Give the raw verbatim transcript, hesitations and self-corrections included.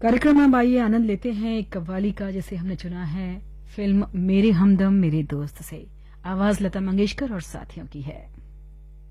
कार्यक्रम में आइए आनंद लेते हैं एक कव्वाली का, जिसे हमने चुना है फिल्म मेरे हमदम मेरे दोस्त से। आवाज लता मंगेशकर और साथियों की है।